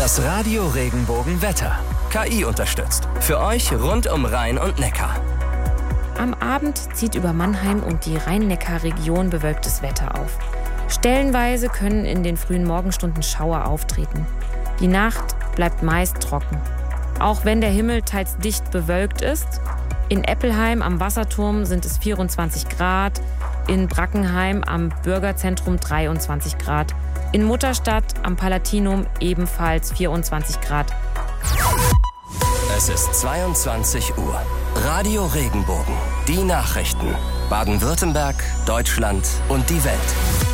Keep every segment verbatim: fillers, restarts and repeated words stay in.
Das Radio Regenbogen Wetter. K I unterstützt. Für euch rund um Rhein und Neckar. Am Abend zieht über Mannheim und die Rhein-Neckar-Region bewölktes Wetter auf. Stellenweise können in den frühen Morgenstunden Schauer auftreten. Die Nacht bleibt meist trocken. Auch wenn der Himmel teils dicht bewölkt ist. In Eppelheim am Wasserturm sind es vierundzwanzig Grad, in Brackenheim am Bürgerzentrum dreiundzwanzig Grad, in Mutterstadt am Palatinum ebenfalls vierundzwanzig Grad. Es ist zweiundzwanzig Uhr. Radio Regenbogen. Die Nachrichten. Baden-Württemberg, Deutschland und die Welt.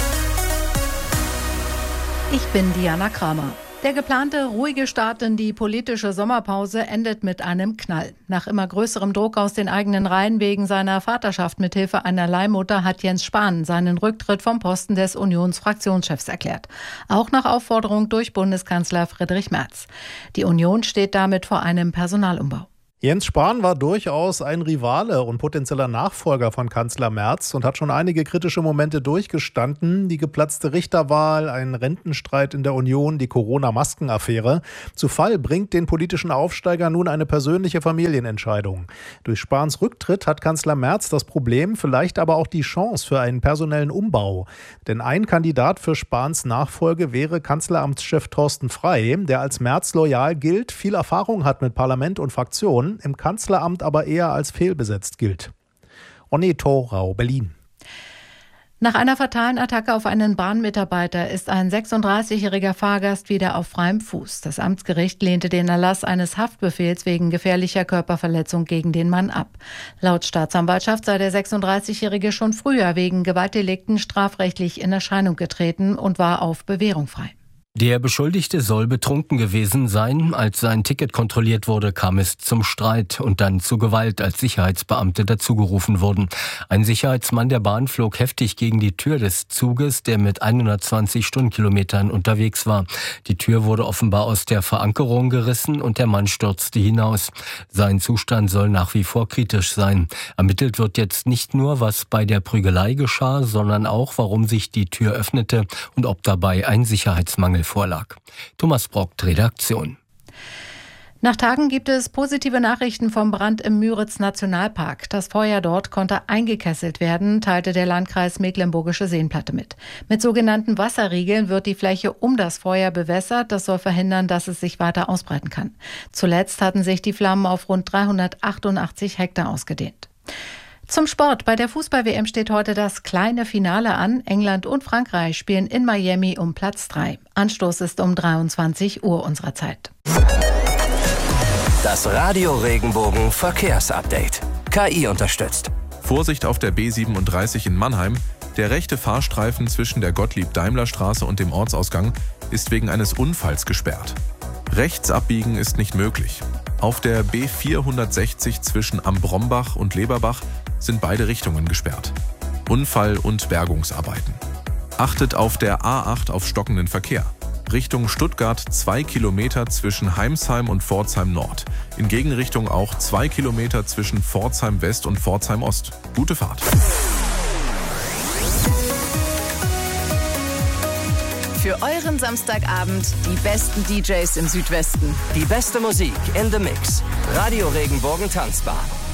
Ich bin Diana Kramer. Der geplante ruhige Start in die politische Sommerpause endet mit einem Knall. Nach immer größerem Druck aus den eigenen Reihen wegen seiner Vaterschaft mithilfe einer Leihmutter hat Jens Spahn seinen Rücktritt vom Posten des Unionsfraktionschefs erklärt. Auch nach Aufforderung durch Bundeskanzler Friedrich Merz. Die Union steht damit vor einem Personalumbau. Jens Spahn war durchaus ein Rivale und potenzieller Nachfolger von Kanzler Merz und hat schon einige kritische Momente durchgestanden. Die geplatzte Richterwahl, ein Rentenstreit in der Union, die Corona-Maskenaffäre. Zu Fall bringt den politischen Aufsteiger nun eine persönliche Familienentscheidung. Durch Spahns Rücktritt hat Kanzler Merz das Problem, vielleicht aber auch die Chance für einen personellen Umbau. Denn ein Kandidat für Spahns Nachfolge wäre Kanzleramtschef Thorsten Frey, der als Merz loyal gilt, viel Erfahrung hat mit Parlament und Fraktion, im Kanzleramt aber eher als fehlbesetzt gilt. Onne Thorau, Berlin. Nach einer fatalen Attacke auf einen Bahnmitarbeiter ist ein sechsunddreißigjähriger Fahrgast wieder auf freiem Fuß. Das Amtsgericht lehnte den Erlass eines Haftbefehls wegen gefährlicher Körperverletzung gegen den Mann ab. Laut Staatsanwaltschaft sei der sechsunddreißigjährige schon früher wegen Gewaltdelikten strafrechtlich in Erscheinung getreten und war auf Bewährung frei. Der Beschuldigte soll betrunken gewesen sein. Als sein Ticket kontrolliert wurde, kam es zum Streit und dann zu Gewalt, als Sicherheitsbeamte dazugerufen wurden. Ein Sicherheitsmann der Bahn flog heftig gegen die Tür des Zuges, der mit hundertzwanzig Stundenkilometern unterwegs war. Die Tür wurde offenbar aus der Verankerung gerissen und der Mann stürzte hinaus. Sein Zustand soll nach wie vor kritisch sein. Ermittelt wird jetzt nicht nur, was bei der Prügelei geschah, sondern auch, warum sich die Tür öffnete und ob dabei ein Sicherheitsmangel vorlag. Thomas Brockt, Redaktion. Nach Tagen gibt es positive Nachrichten vom Brand im Müritz-Nationalpark. Das Feuer dort konnte eingekesselt werden, teilte der Landkreis Mecklenburgische Seenplatte mit. Mit sogenannten Wasserriegeln wird die Fläche um das Feuer bewässert. Das soll verhindern, dass es sich weiter ausbreiten kann. Zuletzt hatten sich die Flammen auf rund dreihundertachtundachtzig Hektar ausgedehnt. Zum Sport. Bei der Fußball-W M steht heute das kleine Finale an. England und Frankreich spielen in Miami um Platz drei. Anstoß ist um dreiundzwanzig Uhr unserer Zeit. Das Radio Regenbogen Verkehrsupdate. K I unterstützt. Vorsicht auf der B siebenunddreißig in Mannheim. Der rechte Fahrstreifen zwischen der Gottlieb-Daimler-Straße und dem Ortsausgang ist wegen eines Unfalls gesperrt. Rechts abbiegen ist nicht möglich. Auf der B vierhundertsechzig zwischen Ambrombach und Leberbach sind beide Richtungen gesperrt. Unfall- und Bergungsarbeiten. Achtet auf der A acht auf stockenden Verkehr. Richtung Stuttgart zwei Kilometer zwischen Heimsheim und Pforzheim Nord. In Gegenrichtung auch zwei Kilometer zwischen Pforzheim West und Pforzheim Ost. Gute Fahrt. Für euren Samstagabend die besten D Js im Südwesten. Die beste Musik in the Mix. Radio Regenbogen Tanzbar.